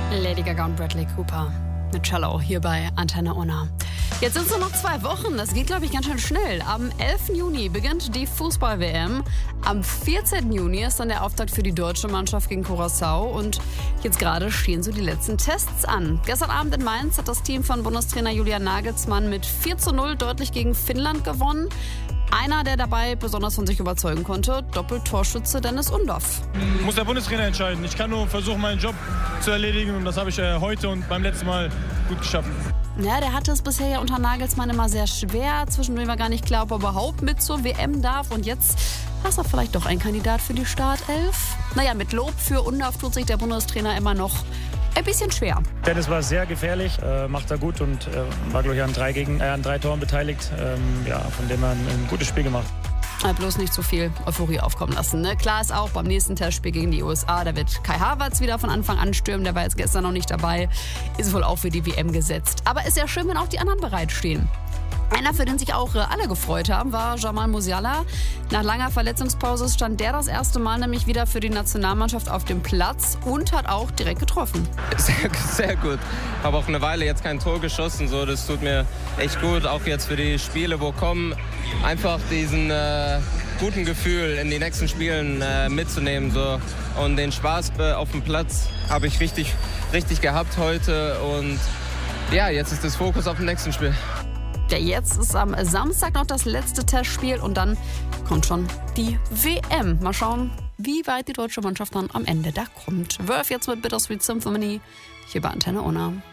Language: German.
Lady Gaga und Bradley Cooper mit Cello hier bei Antenne Unna. Jetzt sind es nur noch 2 Wochen. Das geht, glaube ich, ganz schön schnell. Am 11. Juni beginnt die Fußball-WM. Am 14. Juni ist dann der Auftakt für die deutsche Mannschaft gegen Curaçao. Und jetzt gerade stehen so die letzten Tests an. Gestern Abend in Mainz hat das Team von Bundestrainer Julian Nagelsmann mit 4:0 deutlich gegen Finnland gewonnen. Einer, der dabei besonders von sich überzeugen konnte, Doppeltorschütze Dennis Undorf. Muss der Bundestrainer entscheiden. Ich kann nur versuchen, meinen Job zu erledigen. Und das habe ich heute und beim letzten Mal gut geschafft. Ja, der hatte es bisher ja unter Nagelsmann immer sehr schwer. Zwischendurch war gar nicht klar, ob er überhaupt mit zur WM darf. Und jetzt ist er vielleicht doch ein Kandidat für die Startelf. Naja, mit Lob für Undorf tut sich der Bundestrainer immer noch ein bisschen schwer. Dennis war sehr gefährlich, macht er gut und war, glaube ich, an 3 Toren beteiligt. Von dem er ein gutes Spiel gemacht. Bloß nicht zu viel Euphorie aufkommen lassen. Ne? Klar ist auch, beim nächsten Testspiel gegen die USA, da wird Kai Havertz wieder von Anfang an stürmen. Der war jetzt gestern noch nicht dabei. Ist wohl auch für die WM gesetzt. Aber ist ja schön, wenn auch die anderen bereitstehen. Einer, für den sich auch alle gefreut haben, war Jamal Musiala. Nach langer Verletzungspause stand der das erste Mal nämlich wieder für die Nationalmannschaft auf dem Platz und hat auch direkt getroffen. Sehr gut. Habe auch eine Weile jetzt kein Tor geschossen. So, das tut mir echt gut, auch jetzt für die Spiele, wo kommen. Einfach diesen guten Gefühl in die nächsten Spielen mitzunehmen. So. Und den Spaß auf dem Platz habe ich richtig gehabt heute. Und ja, jetzt ist das Fokus auf dem nächsten Spiel. Ja, jetzt ist am Samstag noch das letzte Testspiel und dann kommt schon die WM. Mal schauen, wie weit die deutsche Mannschaft dann am Ende da kommt. Wölf jetzt mit Bittersweet Symphony hier bei Antenne Unna.